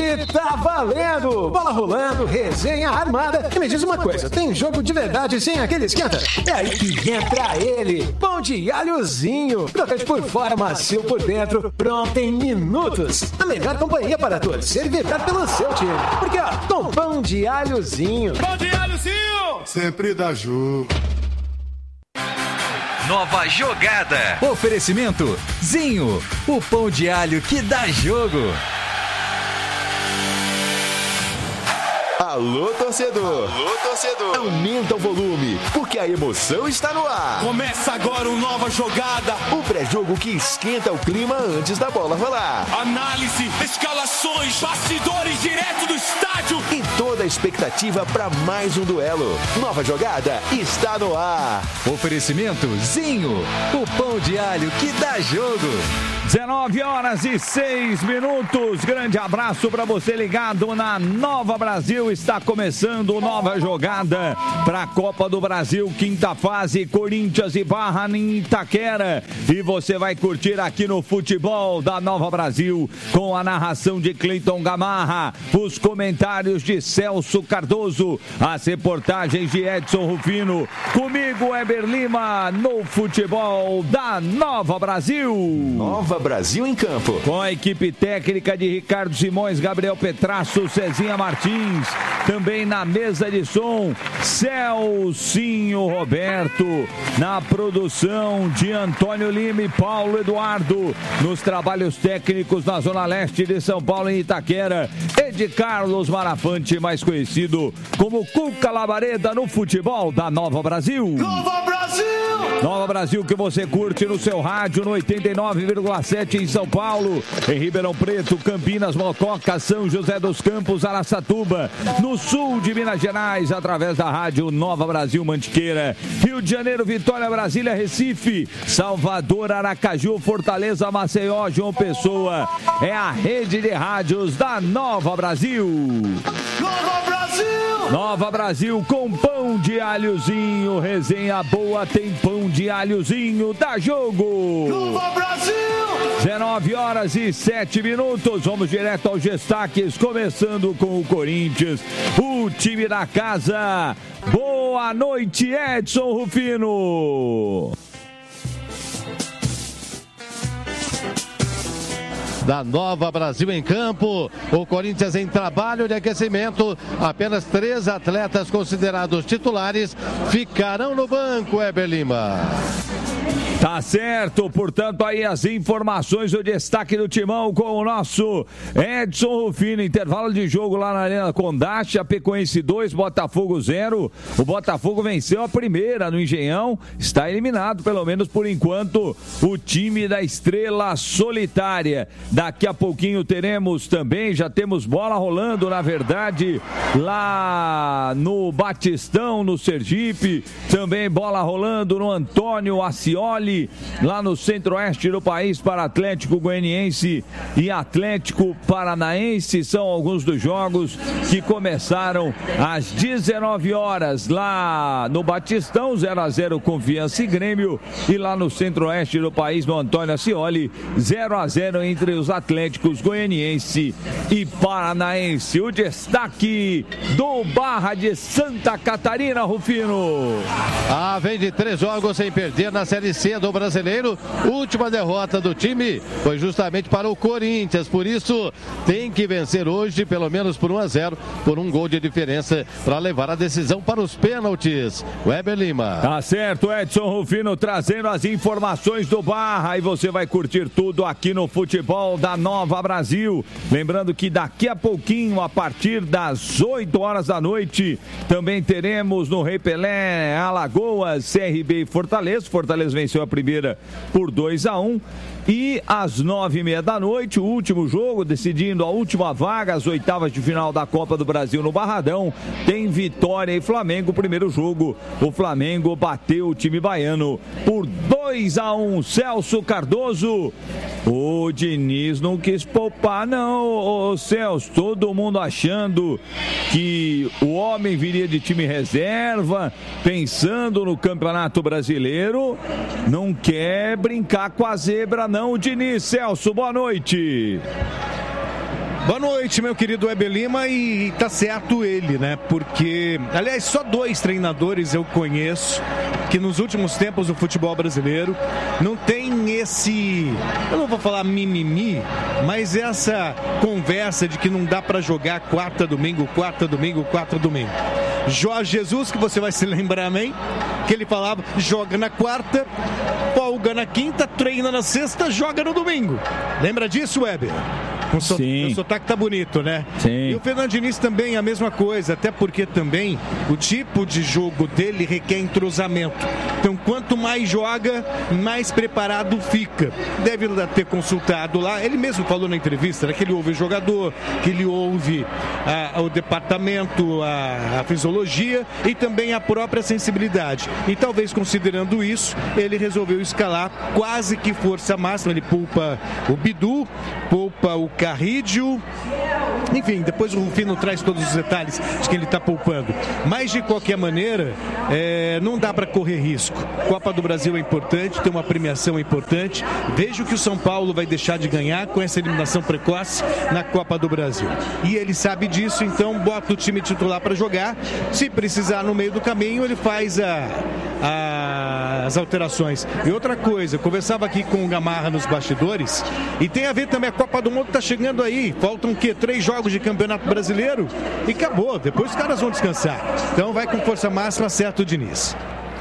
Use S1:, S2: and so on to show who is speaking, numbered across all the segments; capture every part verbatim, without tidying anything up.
S1: E tá valendo! Bola rolando, resenha armada. E me diz uma coisa, tem jogo de verdade sem aquele esquenta? É aí que entra ele, pão de alhozinho. Crocante por fora, macio por dentro, pronto em minutos. A melhor companhia para torcer e vibrar pelo seu time. Porque, ó, com pão de alhozinho.
S2: Pão de alhozinho!
S3: Sempre dá jogo.
S4: Nova jogada.
S5: Oferecimento Zinho, o pão de alho que dá jogo.
S6: Alô, torcedor!
S7: Alô, torcedor!
S6: Aumenta o volume, porque a emoção está no ar.
S2: Começa agora uma nova jogada.
S6: O pré-jogo que esquenta o clima antes da bola rolar.
S2: Análise, escalações, bastidores direto do estádio.
S6: E toda a expectativa para mais um duelo. Nova jogada está no ar.
S5: Oferecimento Zinho, o pão de alho que dá jogo.
S8: dezenove horas e seis minutos. Grande abraço para você ligado na Nova Brasil. Está começando Nova Jogada para a Copa do Brasil, quinta fase, Corinthians e Barra em Itaquera. E você vai curtir aqui no futebol da Nova Brasil com a narração de Cleiton Gamarra, os comentários de Celso Cardoso, as reportagens de Edson Rufino. Comigo, Heber Lima, no futebol da Nova Brasil.
S6: Nova Brasil em campo.
S8: Com a equipe técnica de Ricardo Simões, Gabriel Petrasso, Cezinha Martins. Também na mesa de som, Celcinho Roberto. Na produção de Antônio Lima e Paulo Eduardo. Nos trabalhos técnicos na Zona Leste de São Paulo, em Itaquera, Ed Carlos Marafante, mais conhecido como Cuca Labareda, no futebol da Nova Brasil.
S2: Nova Brasil!
S8: Nova Brasil que você curte no seu rádio no oitenta e nove vírgula sete em São Paulo, em Ribeirão Preto, Campinas, Mococa, São José dos Campos, Araçatuba, no sul de Minas Gerais, através da rádio Nova Brasil Mantiqueira, Rio de Janeiro, Vitória, Brasília, Recife, Salvador, Aracaju, Fortaleza, Maceió, João Pessoa. É a rede de rádios da Nova Brasil.
S2: Nova Brasil!
S8: Nova Brasil com pão de alhozinho, resenha boa, tem pão de alhozinho, dá jogo!
S2: Nova Brasil!
S8: dezenove horas e sete minutos, vamos direto aos destaques, começando com o Corinthians, o time da casa. Boa noite, Edson Rufino!
S9: Da Nova Brasil em campo, o Corinthians em trabalho de aquecimento, apenas três atletas considerados titulares ficarão no banco, Heber Lima.
S8: Tá certo, portanto aí as informações, o destaque do Timão com o nosso Edson Rufino. Intervalo de jogo lá na Arena Condá, Chapecoense dois, Botafogo zero. O Botafogo venceu a primeira no Engenhão, está eliminado pelo menos por enquanto o time da Estrela Solitária. Daqui a pouquinho teremos também, já temos bola rolando na verdade lá no Batistão, no Sergipe, também bola rolando no Antônio Ascioli, lá no centro-oeste do país, para Atlético Goianiense e Atlético Paranaense. São alguns dos jogos que começaram às dezenove horas lá no Batistão, zero a zero Confiança e Grêmio, e lá no centro-oeste do país, no Antônio Ascioli, zero a zero entre os Atléticos Goianiense e Paranaense. O destaque do Barra de Santa Catarina, Rufino.
S9: Ah, vem de três jogos sem perder na Série C do Brasileiro. Última derrota do time foi justamente para o Corinthians, por isso tem que vencer hoje pelo menos por um a zero, por um gol de diferença, para levar a decisão para os pênaltis. Weber Lima.
S8: Tá certo, Edson Rufino trazendo as informações do Barra, e você vai curtir tudo aqui no futebol da Nova Brasil. Lembrando que daqui a pouquinho, a partir das oito horas da noite, também teremos no Rei Pelé, Alagoas, C R B e Fortaleza. Fortaleza venceu a primeira por dois a um. E às nove e meia da noite, o último jogo, decidindo a última vaga, as oitavas de final da Copa do Brasil no Barradão, tem Vitória e Flamengo. O primeiro jogo, o Flamengo bateu o time baiano por dois a um. Celso Cardoso, o Diniz não quis poupar não, ô Celso, todo mundo achando que o homem viria de time reserva, pensando no Campeonato Brasileiro, não quer brincar com a zebra não. Não, o Diniz. Celso, boa noite.
S3: Boa noite, meu querido Weber Lima, e tá certo ele, né? Porque, aliás, só dois treinadores eu conheço que nos últimos tempos do futebol brasileiro não tem esse, eu não vou falar mimimi, mas essa conversa de que não dá pra jogar quarta, domingo, quarta, domingo, quarta, domingo. Jorge Jesus, que você vai se lembrar, amém? Que ele falava, joga na quarta, folga na quinta, treina na sexta, joga no domingo. Lembra disso, Weber? O so, sotaque tá bonito, né?
S8: Sim.
S3: E o Fernando Diniz também a mesma coisa, até porque também o tipo de jogo dele requer entrosamento. Então, quanto mais joga, mais preparado fica. Deve ter consultado lá, ele mesmo falou na entrevista, né, que ele ouve o jogador, que ele ouve a, o departamento, a, a fisiologia e também a própria sensibilidade. E talvez considerando isso, ele resolveu escalar quase que força máxima. Ele poupa o Bidu, poupa o Carrídio, enfim, depois o Rufino traz todos os detalhes de que ele está poupando. Mas de qualquer maneira, é, não dá para correr risco. Copa do Brasil é importante, tem uma premiação importante. Vejo que o São Paulo vai deixar de ganhar com essa eliminação precoce na Copa do Brasil. E ele sabe disso, então bota o time titular para jogar. Se precisar no meio do caminho, ele faz a, a, as alterações. E outra coisa, eu conversava aqui com o Gamarra nos bastidores, e tem a ver também, a Copa do Mundo está chegando aí. Faltam o quê? Três jogos de Campeonato Brasileiro e acabou. Depois os caras vão descansar. Então vai com força máxima, certo, Diniz.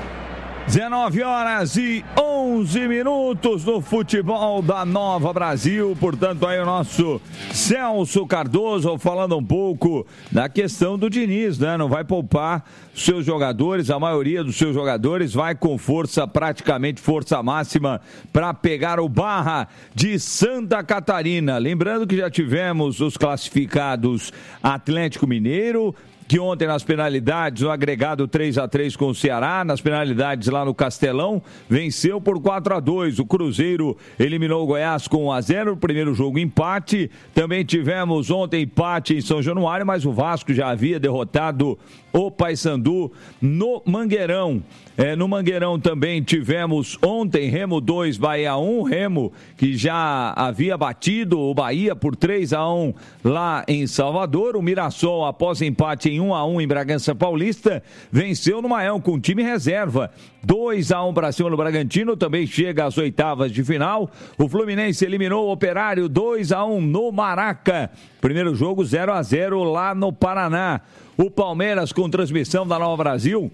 S8: dezenove horas e onze minutos no futebol da Nova Brasil. Portanto, aí o nosso Celso Cardoso falando um pouco da questão do Diniz, né? Não vai poupar seus jogadores, a maioria dos seus jogadores vai com força, praticamente força máxima, para pegar o Barra de Santa Catarina. Lembrando que já tivemos os classificados Atlético Mineiro, que ontem nas penalidades, o agregado três a três com o Ceará, nas penalidades lá no Castelão, venceu por quatro a dois. O Cruzeiro eliminou o Goiás com um a zero, o primeiro jogo empate. Também tivemos ontem empate em São Januário, mas o Vasco já havia derrotado o Paysandu no Mangueirão. É, no Mangueirão também tivemos ontem Remo dois, Bahia um, Remo que já havia batido o Bahia por três a um lá em Salvador. O Mirassol, após empate em um a um em Bragança Paulista, venceu no Maião com time reserva, dois a um para cima no Bragantino, também chega às oitavas de final. O Fluminense eliminou o Operário dois a um no Maraca, primeiro jogo zero a zero lá no Paraná. O Palmeiras, com transmissão da Nova Brasil,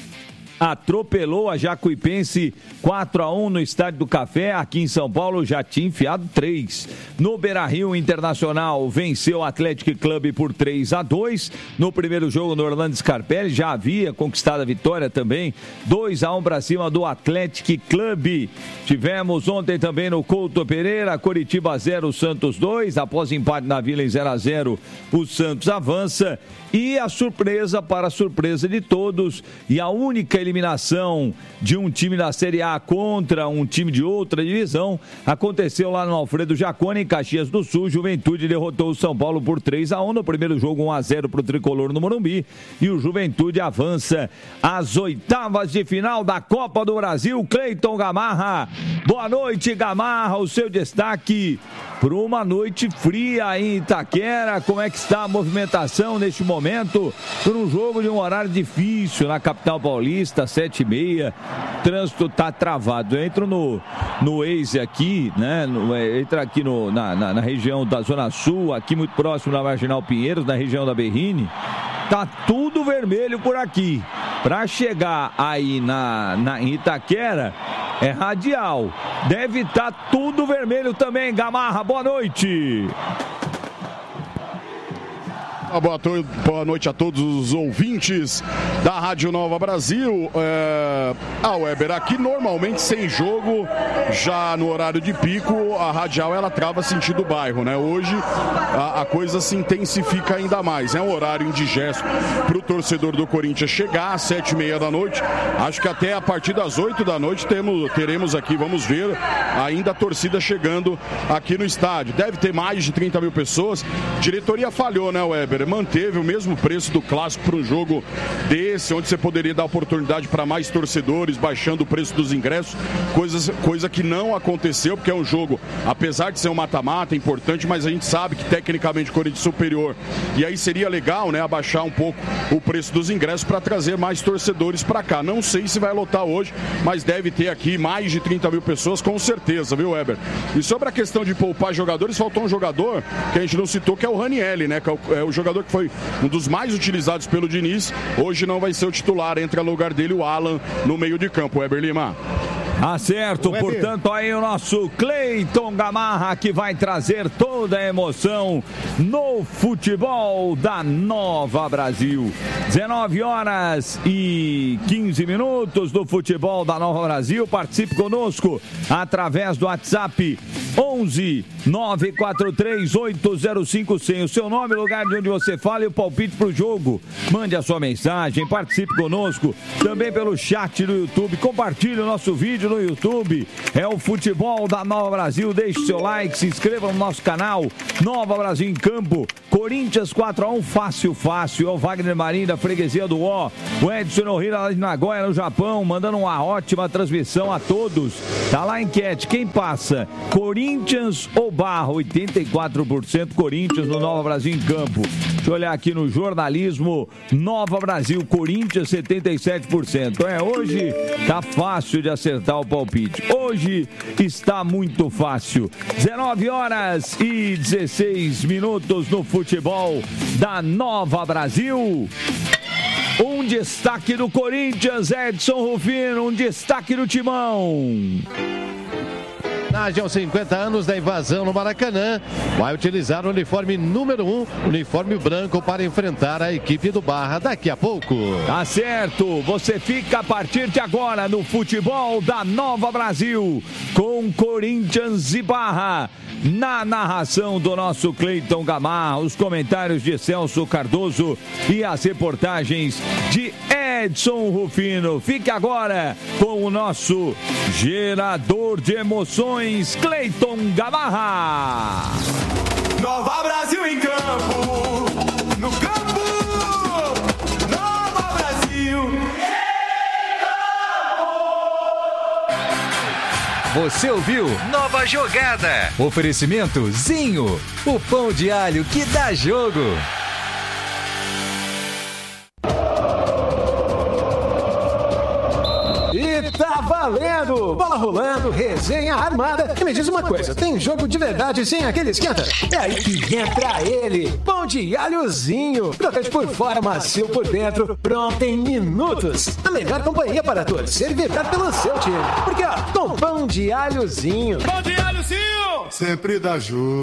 S8: atropelou a Jacuipense quatro a um no Estádio do Café. Aqui em São Paulo já tinha enfiado três. No Beira-Rio, Internacional venceu o Atlético Clube por três a dois. No primeiro jogo no Orlando Scarpelli já havia conquistado a vitória também, dois a um para cima do Atlético Clube. Tivemos ontem também no Couto Pereira, Coritiba zero, Santos dois. Após empate na Vila em zero a zero, o Santos avança. E a surpresa, para a surpresa de todos, e a única eliminação de um time da Série A contra um time de outra divisão, aconteceu lá no Alfredo Jaconi, em Caxias do Sul. Juventude derrotou o São Paulo por três a um, no primeiro jogo um a zero para o Tricolor no Morumbi, e o Juventude avança às oitavas de final da Copa do Brasil. Cleiton Gamarra, boa noite, Gamarra, o seu destaque para uma noite fria em Itaquera. Como é que está a movimentação neste momento, por um jogo de um horário difícil na capital paulista, sete e meia, o trânsito está travado. Eu entro no, no Waze aqui, né, no, entra aqui no, na, na, na região da Zona Sul, aqui muito próximo da Marginal Pinheiros, na região da Berrini, tá tudo vermelho por aqui. Para chegar aí na, na, em Itaquera, é radial. Deve estar tá tudo vermelho também. Gamarra, boa noite.
S7: Boa, to- boa noite a todos os ouvintes da Rádio Nova Brasil. É... A Weber aqui, normalmente sem jogo, já no horário de pico, a radial ela trava sentido bairro, né? Hoje a, a coisa se intensifica ainda mais. É um horário indigesto para o torcedor do Corinthians chegar às sete e meia da noite. Acho que até a partir das oito da noite temos, teremos aqui, vamos ver, ainda a torcida chegando aqui no estádio. Deve ter mais de trinta mil pessoas. Diretoria falhou, né, Weber? Weber, manteve o mesmo preço do clássico para um jogo desse, onde você poderia dar oportunidade para mais torcedores, baixando o preço dos ingressos, coisas, coisa que não aconteceu, porque é um jogo, apesar de ser um mata-mata, importante, mas a gente sabe que tecnicamente o Corinthians é superior. E aí seria legal, né, abaixar um pouco o preço dos ingressos para trazer mais torcedores para cá. Não sei se vai lotar hoje, mas deve ter aqui mais de trinta mil pessoas, com certeza, viu, Weber? E sobre a questão de poupar jogadores, faltou um jogador que a gente não citou, que é o Ranieri, né? Que é o, é o jogador que foi um dos mais utilizados pelo Diniz. Hoje não vai ser o titular, entra no lugar dele o Alan no meio de campo, Weber Lima.
S8: Acerto, portanto, aí o nosso Cleiton Gamarra, que vai trazer toda a emoção no futebol da Nova Brasil. dezenove horas e quinze minutos do futebol da Nova Brasil. Participe conosco através do WhatsApp onze nove quatro três oito zero cinco cem. O seu nome, lugar de onde você fala e o palpite para o jogo. Mande a sua mensagem, participe conosco também pelo chat do YouTube. Compartilhe o nosso vídeo no YouTube. É o futebol da Nova Brasil. Deixe seu like, se inscreva no nosso canal. Nova Brasil em campo. Corinthians quatro a um, fácil, fácil. É o Wagner Marinho da freguesia do Ó. O Edson Ohira lá de Nagoya, no Japão, mandando uma ótima transmissão a todos. Tá lá a enquete. Quem passa? Corinthians ou Barra? oitenta e quatro por cento Corinthians no Nova Brasil em campo. Deixa eu olhar aqui no jornalismo. Nova Brasil, Corinthians, setenta e sete por cento. É, hoje tá fácil de acertar o palpite. Hoje está muito fácil. dezenove horas e dezesseis minutos no futebol da Nova Brasil. Um destaque do Corinthians, Edson Rufino, um destaque do Timão.
S9: Homenagem aos cinquenta anos da invasão no Maracanã, vai utilizar o uniforme número um, uniforme branco, para enfrentar a equipe do Barra daqui a pouco.
S8: Tá certo, você fica a partir de agora no futebol da Nova Brasil, com Corinthians e Barra. Na narração do nosso Cleiton Gamarra, os comentários de Celso Cardoso e as reportagens de Edson Rufino. Fique agora com o nosso gerador de emoções, Cleiton Gamarra.
S2: Nova Brasil em campo, no campo, Nova Brasil.
S5: Você ouviu Nova Jogada. Oferecimento Zinho, o pão de alho que dá jogo.
S1: E tá valendo! Bola rolando, resenha armada. E me diz uma coisa, tem jogo de verdade sem aquele esquenta? É aí que entra ele, pão de alhozinho. Crocante por fora, macio por dentro, pronto em minutos. A melhor companhia para torcer e vibrar pelo seu time. Porque ó, com pão de alhozinho.
S2: Pão de alhozinho!
S10: Sempre dá jogo.